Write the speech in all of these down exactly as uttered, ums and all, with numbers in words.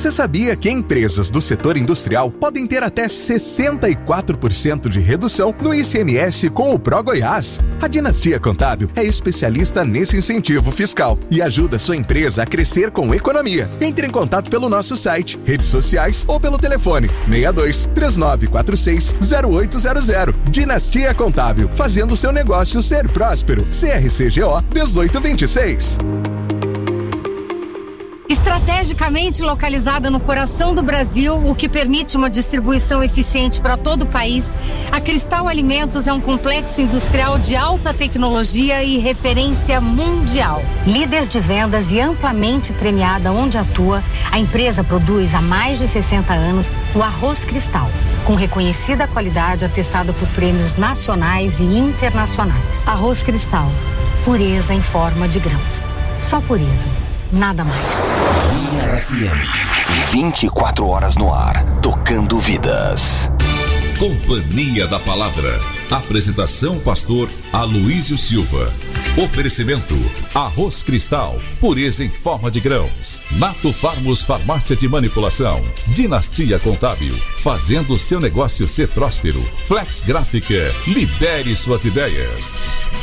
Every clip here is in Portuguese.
Você sabia que empresas do setor industrial podem ter até sessenta e quatro por cento de redução no I C M S com o ProGoiás? A Dinastia Contábil é especialista nesse incentivo fiscal e ajuda sua empresa a crescer com economia. Entre em contato pelo nosso site, redes sociais ou pelo telefone seis dois, três nove quatro seis, zero oito zero zero. Dinastia Contábil, fazendo seu negócio ser próspero. C R C G O dezoito vinte e seis. Estrategicamente localizada no coração do Brasil, o que permite uma distribuição eficiente para todo o país, a Cristal Alimentos é um complexo industrial de alta tecnologia e referência mundial. Líder de vendas e amplamente premiada onde atua, a empresa produz há mais de sessenta anos o arroz Cristal, com reconhecida qualidade atestada por prêmios nacionais e internacionais. Arroz Cristal, pureza em forma de grãos. Só pureza. Nada mais. Minha F M, vinte e quatro horas no ar, tocando vidas. Companhia da Palavra. Apresentação pastor Aloísio Silva. Oferecimento Arroz Cristal, pureza em forma de grãos. Nato Farmos Farmácia de Manipulação. Dinastia Contábil, fazendo seu negócio ser próspero. Flex Gráfica, libere suas ideias.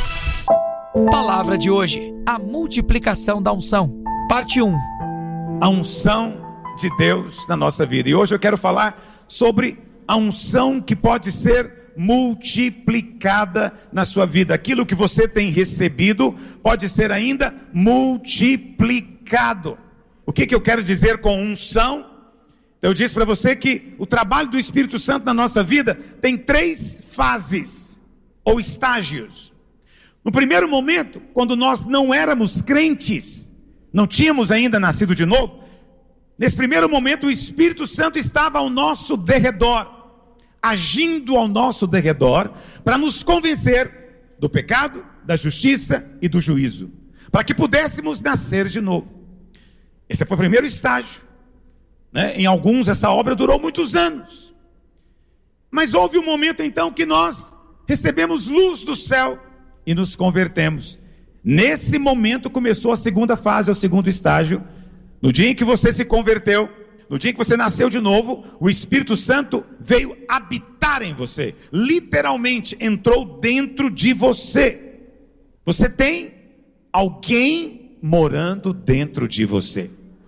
Palavra de hoje, a multiplicação da unção. Parte um. A unção de Deus na nossa vida. E hoje eu quero falar sobre a unção que pode ser multiplicada na sua vida. Aquilo que você tem recebido pode ser ainda multiplicado. O que, que eu quero dizer com unção? Eu disse para você que o trabalho do Espírito Santo na nossa vida tem três fases ou estágios. No primeiro momento, quando nós não éramos crentes, não tínhamos ainda nascido de novo, nesse primeiro momento o Espírito Santo estava ao nosso derredor, agindo ao nosso derredor, para nos convencer do pecado, da justiça e do juízo, para que pudéssemos nascer de novo. Esse foi o primeiro estágio, né? Em alguns essa obra durou muitos anos, mas houve um momento então que nós recebemos luz do céu e nos convertemos. Nesse momento começou a segunda fase, o segundo estágio. No dia em que você se converteu, no dia em que você nasceu de novo, o Espírito Santo veio habitar em você. Literalmente entrou dentro de você. Você tem alguém morando dentro de você.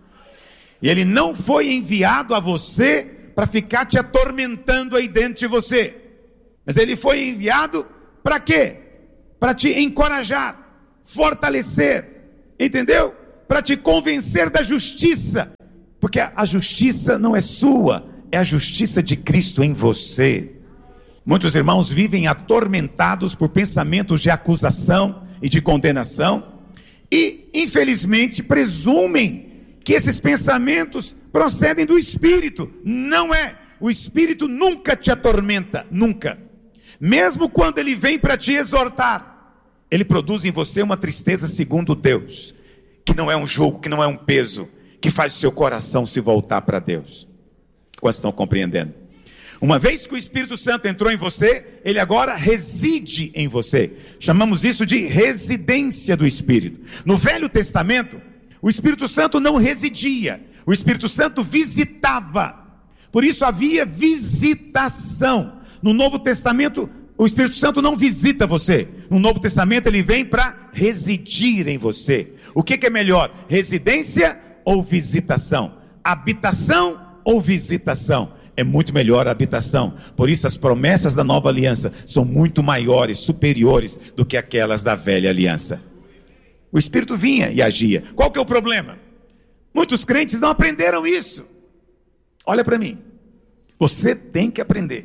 E ele não foi enviado a você para ficar te atormentando aí dentro de você, mas ele foi enviado para quê? Para te encorajar, fortalecer, entendeu? Para te convencer da justiça, porque a justiça não é sua, é a justiça de Cristo em você. Muitos irmãos vivem atormentados por pensamentos de acusação e de condenação, e infelizmente presumem que esses pensamentos procedem do Espírito. Não é. O Espírito nunca te atormenta, nunca. Mesmo quando ele vem para te exortar, ele produz em você uma tristeza segundo Deus, que não é um jugo, que não é um peso, que faz o seu coração se voltar para Deus. Quantos estão compreendendo? Uma vez que o Espírito Santo entrou em você, ele agora reside em você. Chamamos isso de residência do Espírito. No Velho Testamento, o Espírito Santo não residia, o Espírito Santo visitava. Por isso havia visitação. No Novo Testamento, o Espírito Santo não visita você. No Novo Testamento ele vem para residir em você. O que, que é melhor? Residência ou visitação? Habitação ou visitação? É muito melhor a habitação. Por isso as promessas da nova aliança são muito maiores, superiores do que aquelas da velha aliança. O Espírito vinha e agia. Qual que é o problema? Muitos crentes não aprenderam isso. Olha para mim. Você tem que aprender.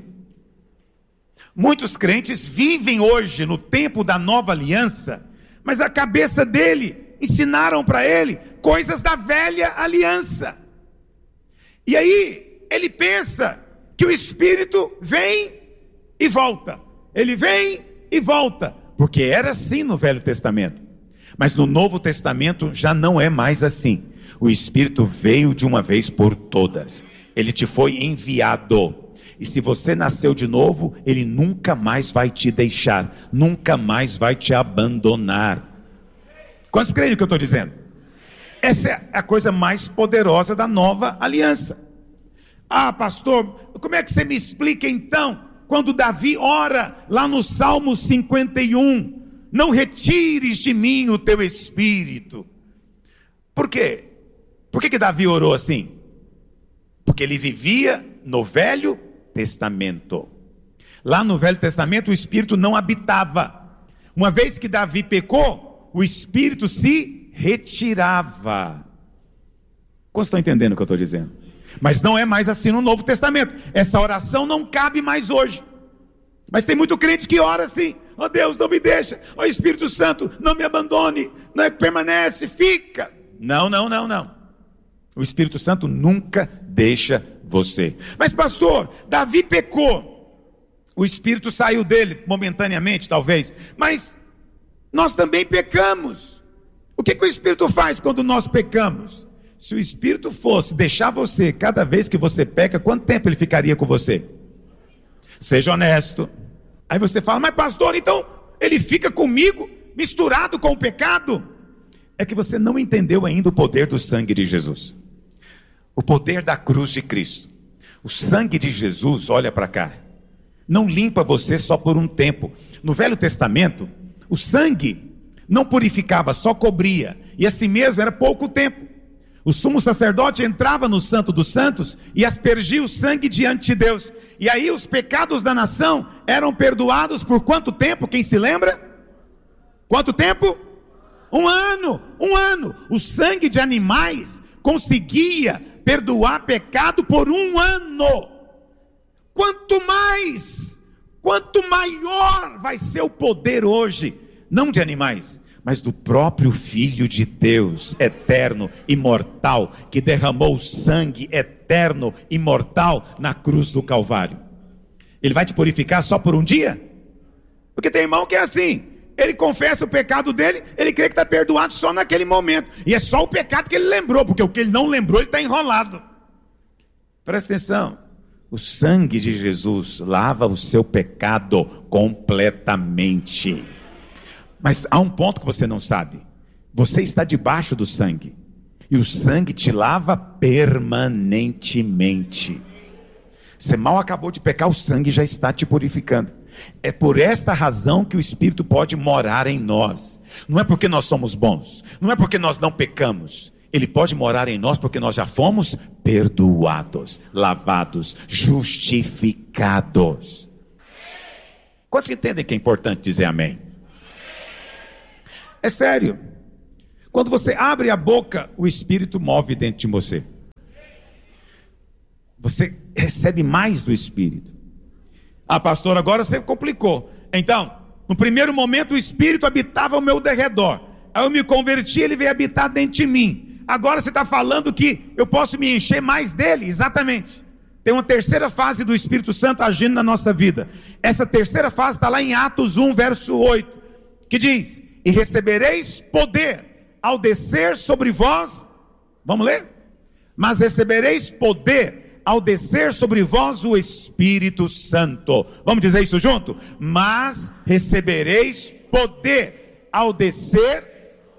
Muitos crentes vivem hoje no tempo da nova aliança, mas a cabeça dele, ensinaram para ele coisas da velha aliança. E aí, ele pensa que o Espírito vem e volta. Ele vem e volta, porque era assim no Velho Testamento. Mas no Novo Testamento já não é mais assim. O Espírito veio de uma vez por todas. Ele te foi enviado. E se você nasceu de novo, ele nunca mais vai te deixar, nunca mais vai te abandonar. Quantos creem no que eu estou dizendo? Essa é a coisa mais poderosa da nova aliança. Ah, pastor, como é que você me explica então, quando Davi ora lá no Salmo cinquenta e um, não retires de mim o teu espírito? Por quê? Por que que Davi orou assim? Porque ele vivia no Velho Testamento. Lá no Velho Testamento o Espírito não habitava. Uma vez que Davi pecou, o Espírito se retirava. Quantos estão entendendo o que eu estou dizendo? Mas não é mais assim no Novo Testamento. Essa oração não cabe mais hoje. Mas tem muito crente que ora assim: ó Deus, não me deixa, ó Espírito Santo, não me abandone, não é que permanece, fica. Não, não, não, não. O Espírito Santo nunca deixa você. Mas pastor, Davi pecou, o Espírito saiu dele momentaneamente talvez, mas nós também pecamos. O que que o Espírito faz quando nós pecamos? Se o Espírito fosse deixar você cada vez que você peca, quanto tempo ele ficaria com você? Seja honesto. Aí você fala: mas pastor, então ele fica comigo misturado com o pecado? É que você não entendeu ainda o poder do sangue de Jesus, o poder da cruz de Cristo. O sangue de Jesus, olha para cá, não limpa você só por um tempo. No Velho Testamento, o sangue não purificava, só cobria, e assim mesmo era pouco tempo. O sumo sacerdote entrava no Santo dos Santos e aspergia o sangue diante de Deus, e aí os pecados da nação eram perdoados por quanto tempo? Quem se lembra? Quanto tempo? Um ano, um ano. O sangue de animais conseguia perdoar pecado por um ano. Quanto mais, quanto maior vai ser o poder hoje, não de animais, mas do próprio Filho de Deus, eterno, imortal, que derramou sangue eterno, imortal, na cruz do Calvário. Ele vai te purificar só por um dia? Porque tem irmão que é assim, ele confessa o pecado dele, ele crê que está perdoado só naquele momento, e é só o pecado que ele lembrou, porque o que ele não lembrou, ele está enrolado. Presta atenção, o sangue de Jesus lava o seu pecado completamente. Mas há um ponto que você não sabe: você está debaixo do sangue, e o sangue te lava permanentemente. Você mal acabou de pecar, o sangue já está te purificando. É por esta razão que o Espírito pode morar em nós. Não é porque nós somos bons, não é porque nós não pecamos. Ele pode morar em nós porque nós já fomos perdoados, lavados, justificados. Quantos entendem que é importante dizer amém? É sério. Quando você abre a boca, o Espírito move dentro de você. Você recebe mais do Espírito. Ah, pastor, agora você complicou. Então, no primeiro momento o Espírito habitava ao meu derredor. Aí eu me converti, ele veio habitar dentro de mim. Agora você está falando que eu posso me encher mais dele? Exatamente. Tem uma terceira fase do Espírito Santo agindo na nossa vida. Essa terceira fase está lá em Atos um, verso oito, que diz: e recebereis poder ao descer sobre vós. Vamos ler? Mas recebereis poder ao descer sobre vós o Espírito Santo. Vamos dizer isso junto? Mas recebereis poder ao descer.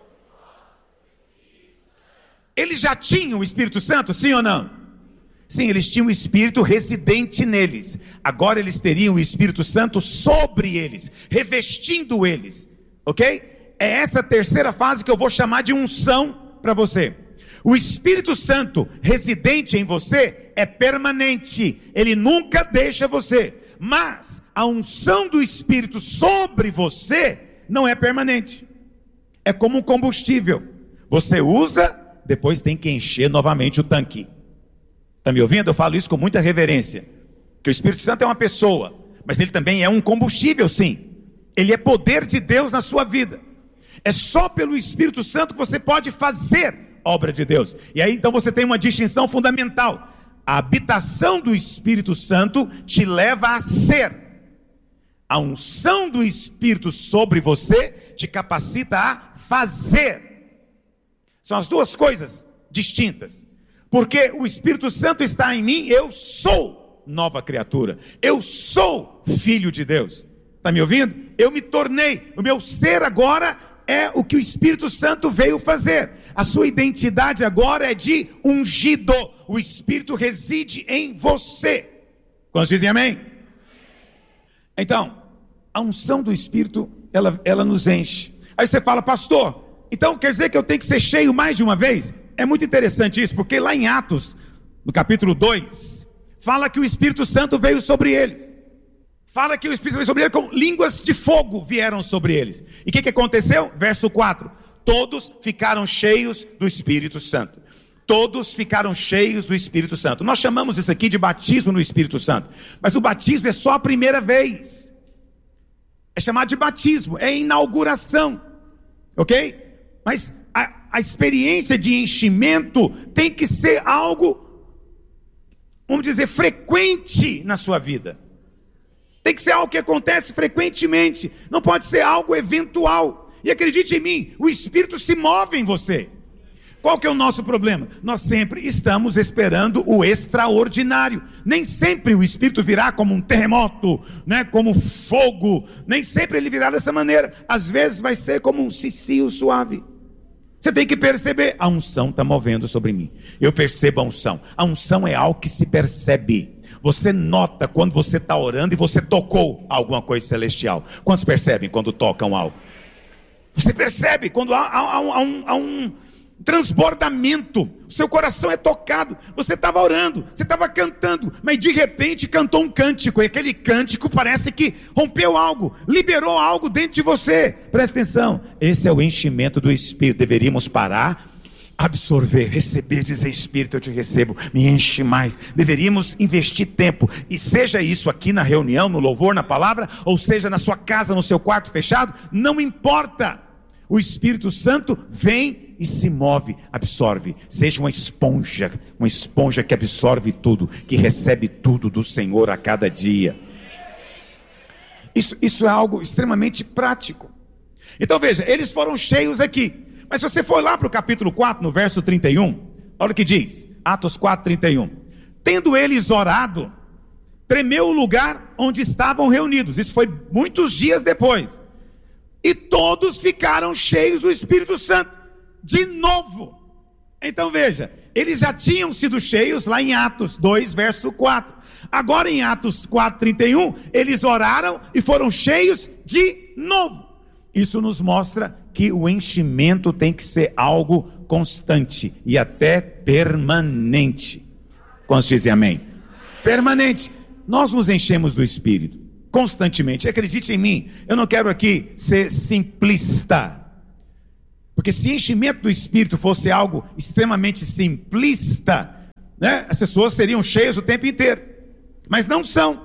Eles já tinham o Espírito Santo, sim ou não? Sim, eles tinham o Espírito residente neles. Agora eles teriam o Espírito Santo sobre eles, revestindo eles. Ok? É essa terceira fase que eu vou chamar de unção para você. O Espírito Santo residente em você é permanente, ele nunca deixa você. Mas a unção do Espírito sobre você não é permanente. É como um combustível. Você usa, depois tem que encher novamente o tanque. Está me ouvindo? Eu falo isso com muita reverência. Que o Espírito Santo é uma pessoa, mas ele também é um combustível, sim. Ele é poder de Deus na sua vida. É só pelo Espírito Santo que você pode fazer obra de Deus. E aí então você tem uma distinção fundamental. A habitação do Espírito Santo te leva a ser. A unção do Espírito sobre você te capacita a fazer. São as duas coisas distintas. Porque o Espírito Santo está em mim, eu sou nova criatura. Eu sou filho de Deus. Está me ouvindo? Eu me tornei, o meu ser agora é o que o Espírito Santo veio fazer. A sua identidade agora é de ungido. O Espírito reside em você. Quantos dizem amém? Então, a unção do Espírito, ela, ela nos enche. Aí você fala, pastor, então quer dizer que eu tenho que ser cheio mais de uma vez? É muito interessante isso, porque lá em Atos, no capítulo dois, fala que o Espírito Santo veio sobre eles. Fala que o Espírito veio sobre eles com línguas de fogo vieram sobre eles. E o que, que aconteceu? Verso quatro. Todos ficaram cheios do Espírito Santo. Todos ficaram cheios do Espírito Santo. Nós chamamos isso aqui de batismo no Espírito Santo. Mas o batismo é só a primeira vez. É chamado de batismo, é inauguração. Ok? Mas a, a experiência de enchimento tem que ser algo, vamos dizer, frequente na sua vida. Tem que ser algo que acontece frequentemente. Não pode ser algo eventual. E acredite em mim, o Espírito se move em você. Qual que é o nosso problema? Nós sempre estamos esperando o extraordinário. Nem sempre o Espírito virá como um terremoto, né? Como fogo. Nem sempre ele virá dessa maneira. Às vezes vai ser como um cicio suave. Você tem que perceber, a unção está movendo sobre mim. Eu percebo a unção. A unção é algo que se percebe. Você nota quando você está orando e você tocou alguma coisa celestial. Quantos percebem quando tocam algo? Você percebe quando há, há, há, um, há, um, há um transbordamento. O seu coração é tocado. Você estava orando, você estava cantando, mas de repente cantou um cântico. E aquele cântico parece que rompeu algo, liberou algo dentro de você. Presta atenção, esse é o enchimento do Espírito. Deveríamos parar, absorver, receber, dizer, Espírito, eu te recebo, me enche mais. Deveríamos investir tempo, e seja isso aqui na reunião, no louvor, na palavra, ou seja na sua casa, no seu quarto fechado, não importa. O Espírito Santo vem e se move, absorve. Seja uma esponja, uma esponja que absorve tudo, que recebe tudo do Senhor a cada dia. Isso, isso é algo extremamente prático. Então veja, eles foram cheios aqui. Mas se você for lá para o capítulo quatro, no verso trinta e um, olha o que diz, Atos quatro, trinta e um. Tendo eles orado, tremeu o lugar onde estavam reunidos. Isso foi muitos dias depois. E todos ficaram cheios do Espírito Santo, de novo. Então veja, eles já tinham sido cheios lá em Atos dois, verso quatro. Agora em Atos quatro, trinta e um, eles oraram e foram cheios de novo. Isso nos mostra que o enchimento tem que ser algo constante e até permanente. Quantos dizem amém? Permanente. Nós nos enchemos do Espírito constantemente. Acredite em mim, eu não quero aqui ser simplista. Porque se enchimento do Espírito fosse algo extremamente simplista, né, as pessoas seriam cheias o tempo inteiro. Mas não são.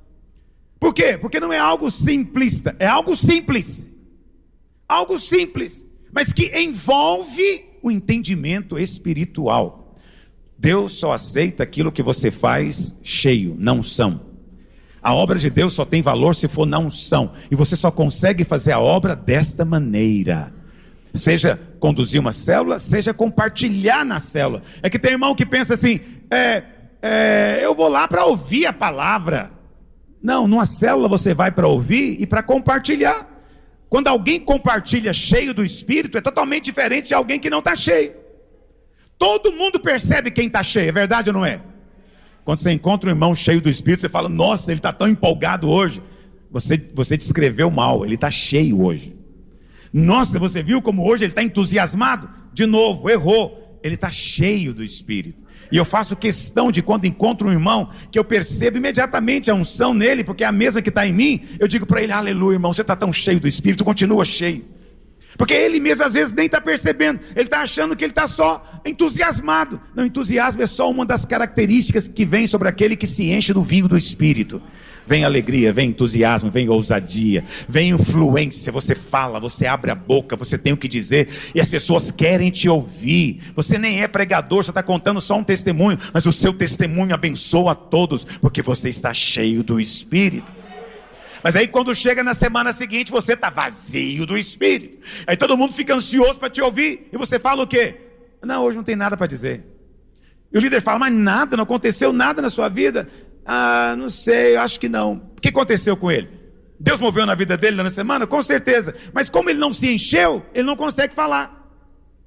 Por quê? Porque não é algo simplista, é algo simples. Algo simples, mas que envolve o entendimento espiritual. Deus só aceita aquilo que você faz cheio, não são. A obra de Deus só tem valor se for na unção. E você só consegue fazer a obra desta maneira. Seja conduzir uma célula, seja compartilhar na célula. É que tem irmão que pensa assim, é, é, eu vou lá para ouvir a palavra. Não, numa célula você vai para ouvir e para compartilhar. Quando alguém compartilha cheio do Espírito, é totalmente diferente de alguém que não está cheio. Todo mundo percebe quem está cheio, é verdade ou não é? Quando você encontra um irmão cheio do Espírito, você fala, nossa, ele está tão empolgado hoje. Você, você descreveu mal, ele está cheio hoje. Nossa, você viu como hoje ele está entusiasmado? De novo, errou. Ele está cheio do Espírito. E eu faço questão de quando encontro um irmão, que eu percebo imediatamente a unção nele, porque é a mesma que está em mim, eu digo para ele, aleluia irmão, você está tão cheio do Espírito, continua cheio. Porque ele mesmo às vezes nem está percebendo, ele está achando que ele está só entusiasmado. Não, entusiasmo é só uma das características que vem sobre aquele que se enche do vinho do Espírito. Vem alegria, vem entusiasmo, vem ousadia, vem influência, você fala, você abre a boca, você tem o que dizer, e as pessoas querem te ouvir. Você nem é pregador, você está contando só um testemunho, mas o seu testemunho abençoa a todos, porque você está cheio do Espírito. Mas aí quando chega na semana seguinte, você está vazio do Espírito. Aí todo mundo fica ansioso para te ouvir. E você fala o quê? Não, hoje não tem nada para dizer. E o líder fala, mas nada, não aconteceu nada na sua vida? Ah, não sei, acho que não. O que aconteceu com ele? Deus moveu na vida dele na semana? Com certeza. Mas como ele não se encheu, ele não consegue falar.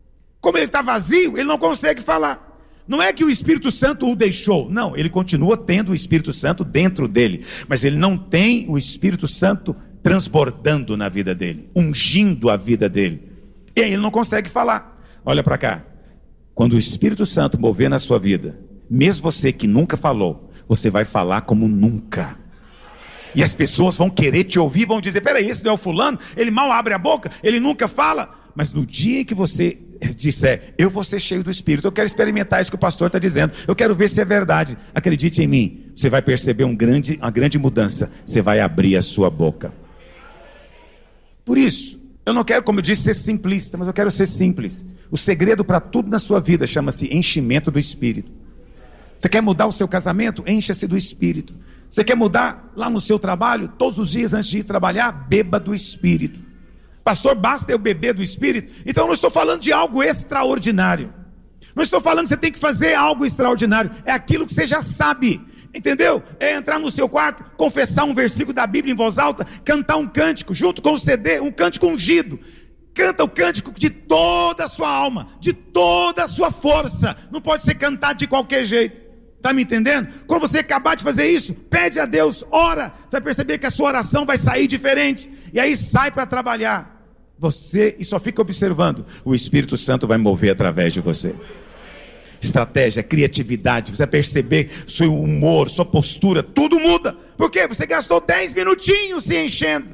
Como ele está vazio, ele não consegue falar. Não é que o Espírito Santo o deixou, não, ele continua tendo o Espírito Santo dentro dele, mas ele não tem o Espírito Santo transbordando na vida dele, ungindo a vida dele, e aí ele não consegue falar. Olha para cá, quando o Espírito Santo mover na sua vida, mesmo você que nunca falou, você vai falar como nunca, e as pessoas vão querer te ouvir, vão dizer, peraí, esse não é o fulano, ele mal abre a boca, ele nunca fala. Mas no dia em que você disser, eu vou ser cheio do Espírito, eu quero experimentar isso que o pastor está dizendo, eu quero ver se é verdade, acredite em mim, você vai perceber um grande, uma grande mudança, você vai abrir a sua boca. Por isso, eu não quero, como eu disse, ser simplista, mas eu quero ser simples. O segredo para tudo na sua vida chama-se enchimento do Espírito. Você quer mudar o seu casamento? Encha-se do Espírito. Você quer mudar lá no seu trabalho? Todos os dias antes de ir trabalhar, beba do Espírito. Pastor, basta eu beber do Espírito? Então eu não estou falando de algo extraordinário. Não estou falando que você tem que fazer algo extraordinário. É aquilo que você já sabe. Entendeu? É entrar no seu quarto, confessar um versículo da Bíblia em voz alta, cantar um cântico junto com o C D, um cântico ungido. Canta o cântico de toda a sua alma, de toda a sua força. Não pode ser cantado de qualquer jeito. Está me entendendo? Quando você acabar de fazer isso, pede a Deus, ora. Você vai perceber que a sua oração vai sair diferente. E aí sai para trabalhar. Você, e só fica observando, o Espírito Santo vai mover através de você. Estratégia, criatividade, você vai perceber seu humor, sua postura, tudo muda. Por quê? Você gastou dez minutinhos se enchendo.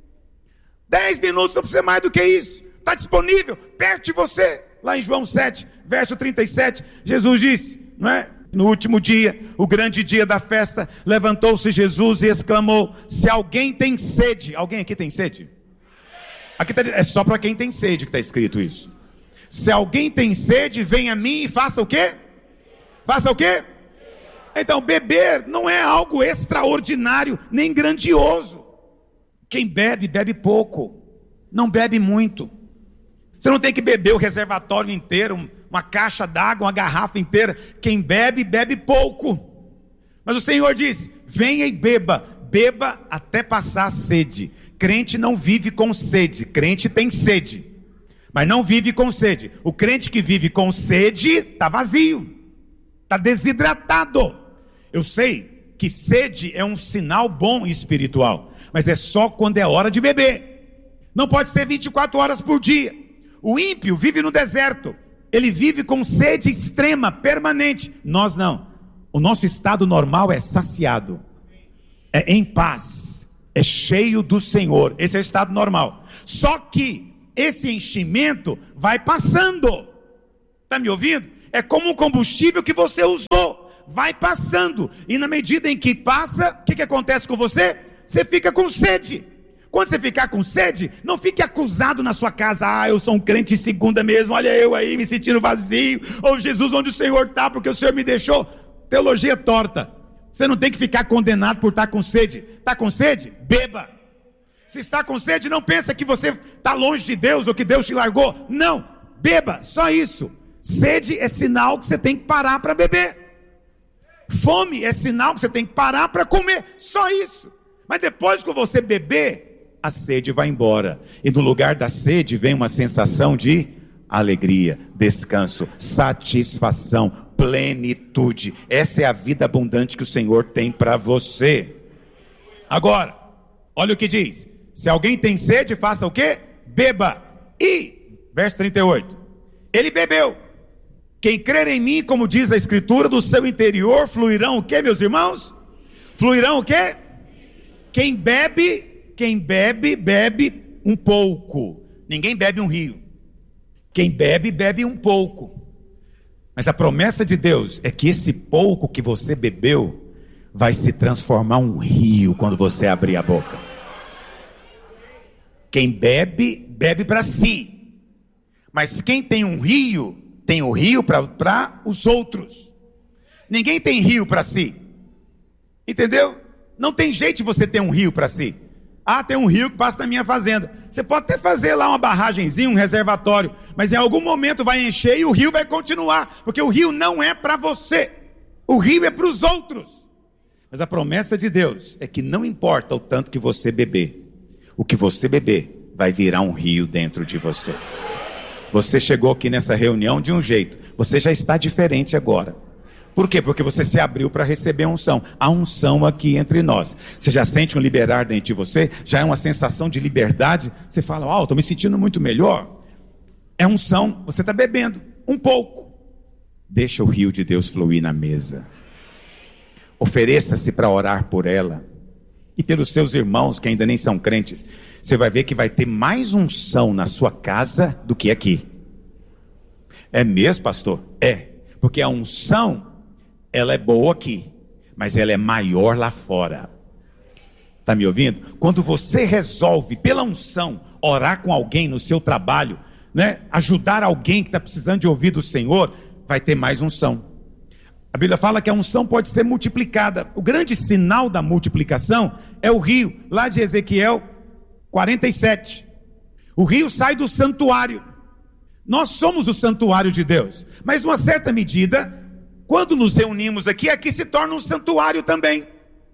dez minutos, não precisa mais do que isso. Está disponível, perto de você. Lá em João sete, verso trinta e sete, Jesus disse, não é? No último dia, o grande dia da festa, levantou-se Jesus e exclamou, se alguém tem sede, alguém aqui tem sede? Aqui tá, é só para quem tem sede que está escrito isso. Se alguém tem sede, venha a mim e faça o quê? Faça o quê? Então, beber não é algo extraordinário, nem grandioso. Quem bebe, bebe pouco. Não bebe muito. Você não tem que beber o reservatório inteiro, uma caixa d'água, uma garrafa inteira. Quem bebe, bebe pouco. Mas o Senhor diz, venha e beba. Beba até passar a sede. Crente não vive com sede, crente tem sede, mas não vive com sede. O crente que vive com sede está vazio, está desidratado. Eu sei que sede é um sinal bom e espiritual, mas é só quando é hora de beber. Não pode ser vinte e quatro horas por dia. O ímpio vive no deserto, ele vive com sede extrema, permanente. Nós não. O nosso estado normal é saciado, é em paz, é cheio do Senhor. Esse é o estado normal. Só que esse enchimento vai passando. Está me ouvindo? É como um combustível que você usou, vai passando, e na medida em que passa, o que, que acontece com você? Você fica com sede. Quando você ficar com sede, não fique acusado na sua casa, ah, eu sou um crente segunda mesmo, olha eu aí me sentindo vazio, ou Jesus, onde o Senhor está, porque o Senhor me deixou. Teologia torta. Você não tem que ficar condenado por estar com sede. Está com sede? Beba. Se está com sede, não pensa que você está longe de Deus ou que Deus te largou. Não, beba, só isso. Sede é sinal que você tem que parar para beber. Fome é sinal que você tem que parar para comer. Só isso. Mas depois que você beber, a sede vai embora. E no lugar da sede vem uma sensação de alegria, descanso, satisfação, plenitude. Essa é a vida abundante que o Senhor tem para você. Agora, olha o que diz. Se alguém tem sede, faça o quê? Beba. E, verso trinta e oito, ele bebeu. Quem crer em mim, como diz a Escritura, do seu interior fluirão o quê, meus irmãos? Fluirão o quê? Quem bebe, quem bebe, bebe um pouco. Ninguém bebe um rio. Quem bebe, bebe um pouco. Mas a promessa de Deus é que esse pouco que você bebeu vai se transformar um rio quando você abrir a boca. Quem bebe, bebe para si. Mas quem tem um rio, tem o rio para os outros. Ninguém tem rio para si. Entendeu? Não tem jeito de você ter um rio para si. Ah, tem um rio que passa na minha fazenda. Você pode até fazer lá uma barragenzinha, um reservatório, mas em algum momento vai encher e o rio vai continuar, porque o rio não é para você, o rio é para os outros. Mas a promessa de Deus é que não importa o tanto que você beber, o que você beber vai virar um rio dentro de você. Você chegou aqui nessa reunião de um jeito, você já está diferente agora. Por quê? Porque você se abriu para receber a unção. Há unção aqui entre nós. Você já sente um liberar dentro de você? Já é uma sensação de liberdade? Você fala, ó, oh, estou me sentindo muito melhor. É unção, você está bebendo um pouco. Deixa o rio de Deus fluir na mesa. Ofereça-se para orar por ela. E pelos seus irmãos que ainda nem são crentes. Você vai ver que vai ter mais unção na sua casa do que aqui. É mesmo, pastor? É. Porque a unção, ela é boa aqui, mas ela é maior lá fora. Está me ouvindo? Quando você resolve, pela unção, orar com alguém no seu trabalho, né? Ajudar alguém que está precisando de ouvir do Senhor, vai ter mais unção. A Bíblia fala que a unção pode ser multiplicada. O grande sinal da multiplicação é o rio, lá de Ezequiel quarenta e sete. O rio sai do santuário. Nós somos o santuário de Deus. Mas numa certa medida, quando nos reunimos aqui, aqui se torna um santuário também.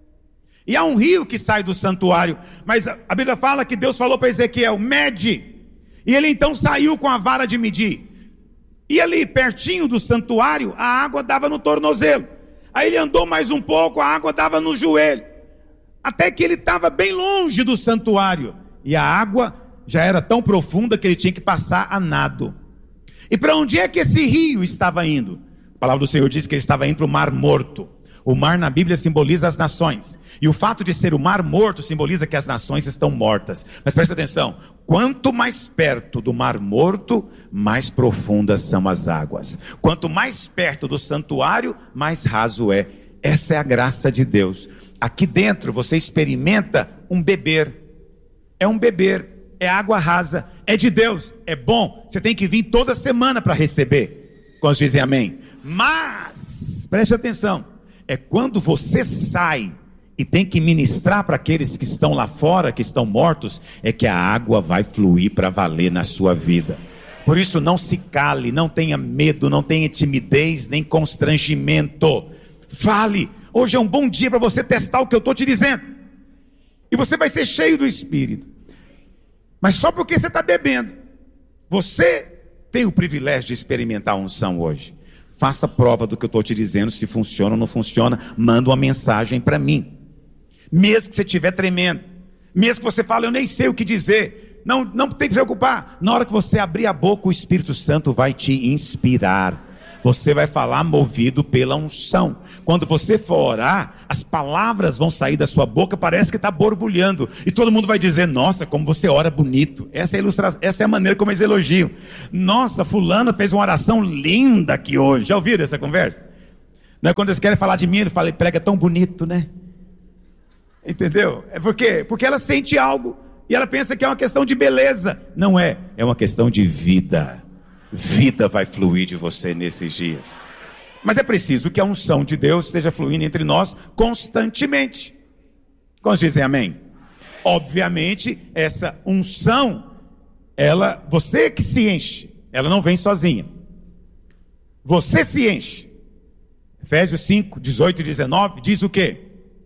E há um rio que sai do santuário. Mas a Bíblia fala que Deus falou para Ezequiel, mede. E ele então saiu com a vara de medir. E ali pertinho do santuário, a água dava no tornozelo. Aí ele andou mais um pouco, a água dava no joelho. Até que ele estava bem longe do santuário. E a água já era tão profunda que ele tinha que passar a nado. E para onde é que esse rio estava indo? A palavra do Senhor diz que ele estava indo para o Mar Morto. O mar na Bíblia simboliza as nações. E o fato de ser o Mar Morto simboliza que as nações estão mortas. Mas presta atenção, quanto mais perto do Mar Morto, mais profundas são as águas. Quanto mais perto do santuário, mais raso é. Essa é a graça de Deus. Aqui dentro você experimenta um beber. É um beber, é água rasa, é de Deus, é bom. Você tem que vir toda semana para receber. Quantos dizem amém? Mas, preste atenção, é quando você sai e tem que ministrar para aqueles que estão lá fora, que estão mortos, é que a água vai fluir para valer na sua vida. Por isso não se cale, não tenha medo, não tenha timidez, nem constrangimento. Fale, hoje é um bom dia para você testar o que eu estou te dizendo. E você vai ser cheio do Espírito. Mas só porque você está bebendo. Você tem o privilégio de experimentar a unção hoje. Faça prova do que eu estou te dizendo, se funciona ou não funciona, manda uma mensagem para mim. Mesmo que você estiver tremendo, mesmo que você fale, eu nem sei o que dizer, não, não tem que se preocupar. Na hora que você abrir a boca, o Espírito Santo vai te inspirar. Você vai falar movido pela unção. Quando você for orar, as palavras vão sair da sua boca, parece que está borbulhando. E todo mundo vai dizer, nossa, como você ora bonito. Essa é a ilustração, essa é a maneira como eles elogiam. Nossa, fulano fez uma oração linda aqui hoje. Já ouviram essa conversa? Não é quando eles querem falar de mim, ele fala, prega tão bonito, né? Entendeu? É porque, porque ela sente algo e ela pensa que é uma questão de beleza. Não é, é uma questão de vida. Vida vai fluir de você nesses dias. Mas é preciso que a unção de Deus esteja fluindo entre nós constantemente. Quantos dizem amém? Obviamente, essa unção, ela, você que se enche, ela não vem sozinha. Você se enche. Efésios cinco, dezoito e dezenove diz o quê?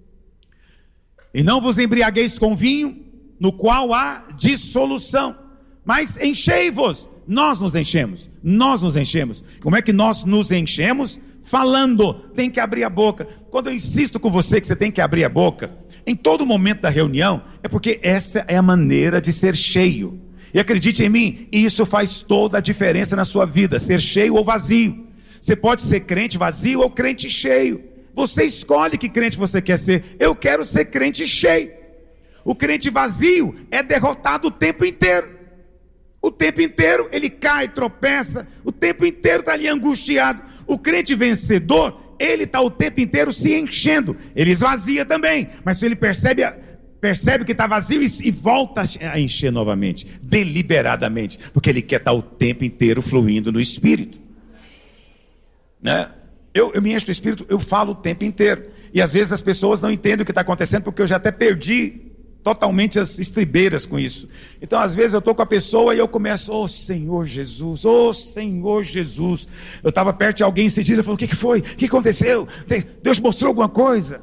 E não vos embriagueis com vinho, no qual há dissolução, mas enchei-vos. Nós nos enchemos, nós nos enchemos. Como é que nós nos enchemos? Falando, tem que abrir a boca. Quando eu insisto com você que você tem que abrir a boca, em todo momento da reunião, é porque essa é a maneira de ser cheio. E acredite em mim, isso faz toda a diferença na sua vida, ser cheio ou vazio. Você pode ser crente vazio ou crente cheio. Você escolhe que crente você quer ser. Eu quero ser crente cheio. O crente vazio é derrotado o tempo inteiro. O tempo inteiro ele cai, tropeça, o tempo inteiro está ali angustiado. O crente vencedor, ele está o tempo inteiro se enchendo. Ele esvazia também, mas ele percebe, percebe que está vazio e, e volta a encher novamente, deliberadamente, porque ele quer estar o tempo inteiro fluindo no Espírito. Né? Eu, eu me encho do Espírito, eu falo o tempo inteiro. E às vezes as pessoas não entendem o que está acontecendo, porque eu já até perdi totalmente as estribeiras com isso. Então às vezes eu estou com a pessoa e eu começo, oh Senhor Jesus, oh Senhor Jesus. Eu estava perto de alguém esse dia, eu falei, o que, que foi? O que aconteceu? Deus mostrou alguma coisa?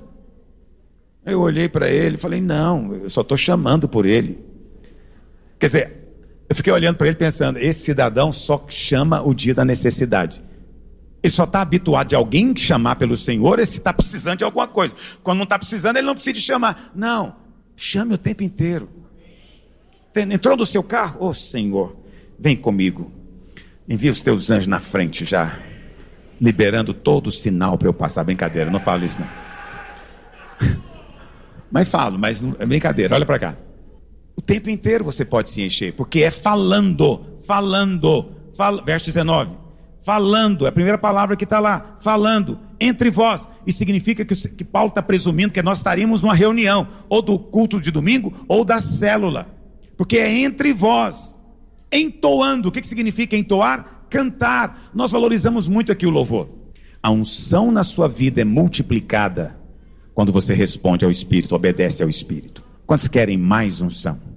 Eu olhei para ele e falei, não, eu só estou chamando por ele. Quer dizer, Eu fiquei olhando para ele pensando, esse cidadão só chama o dia da necessidade. Ele só está habituado de alguém chamar pelo Senhor, esse está precisando de alguma coisa. Quando não está precisando, ele não precisa de chamar. Não, chame o tempo inteiro. Entrou no seu carro? Ô Senhor, vem comigo. Envia os teus anjos na frente já, liberando todo o sinal para eu passar. Brincadeira, não falo isso não. Mas falo, mas não, é brincadeira, olha para cá. O tempo inteiro você pode se encher, porque é falando, falando, fal... verso dezenove. Falando, é a primeira palavra que está lá, falando, entre vós. Isso significa que, que Paulo está presumindo que nós estaríamos numa reunião, ou do culto de domingo, ou da célula, porque é entre vós, entoando. O que, que significa entoar? Cantar. Nós valorizamos muito aqui o louvor. A unção na sua vida é multiplicada quando você responde ao Espírito, obedece ao Espírito. Quantos querem mais unção?